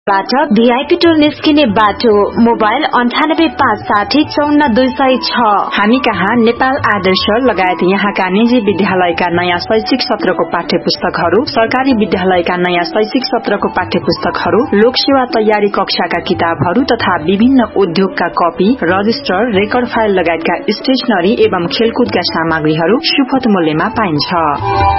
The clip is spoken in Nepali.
बाट भिआईपी टोल निस्किने बाटो मोबाइल 9856049206। हामी कहाँ नेपाल आदर्श लगायत यहाँका निजी विद्यालयका नयाँ शैक्षिक सत्रको पाठ्यपुस्तकहरू, सरकारी विद्यालयका नयाँ शैक्षिक सत्रको पाठ्यपुस्तकहरू, लोकसेवा तयारी कक्षाका किताबहरू तथा विभिन्न उद्योगका कपी, रजिस्टर, रेकर्ड फाइल लगायतका स्टेशनरी एवं खेलकुदका सामग्रीहरू सुपथ मूल्यमा पाइन्छ।